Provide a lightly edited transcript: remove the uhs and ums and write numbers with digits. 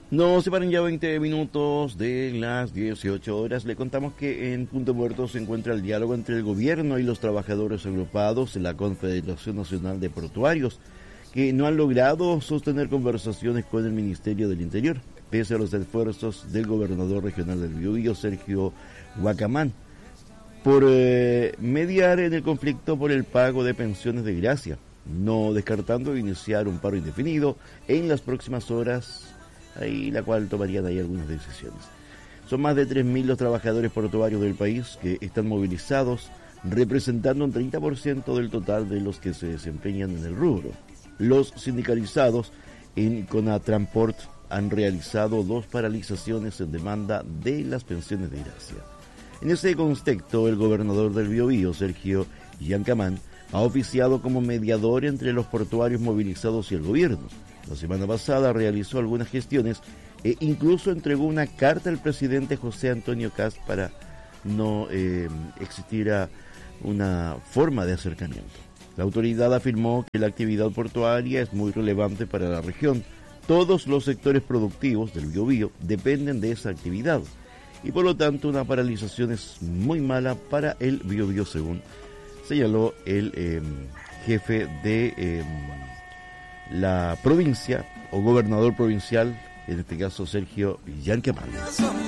Nos separan ya 20 minutos de las 18 horas. Le contamos que en Punto Muerto se encuentra el diálogo entre el gobierno y los trabajadores agrupados en la Confederación Nacional de Portuarios, que no han logrado sostener conversaciones con el Ministerio del Interior, pese a los esfuerzos del gobernador regional del Biobío, Sergio Guacamán, por mediar en el conflicto por el pago de pensiones de gracia, no descartando iniciar un paro indefinido en las próximas horas, ahí la cual tomarían ahí algunas decisiones. Son más de 3.000 los trabajadores portuarios del país que están movilizados, representando un 30% del total de los que se desempeñan en el rubro. Los sindicalizados en Conatransport han realizado 2 paralizaciones en demanda de las pensiones de gracia. En ese contexto, el gobernador del Biobío, Sergio Guacamán, ha oficiado como mediador entre los portuarios movilizados y el gobierno. La semana pasada realizó algunas gestiones e incluso entregó una carta al presidente José Antonio Kast para no existiera una forma de acercamiento. La autoridad afirmó que la actividad portuaria es muy relevante para la región. Todos los sectores productivos del Biobío dependen de esa actividad y por lo tanto una paralización es muy mala para el Biobío, según señaló el jefe de la provincia o gobernador provincial, en este caso Sergio Guacamán.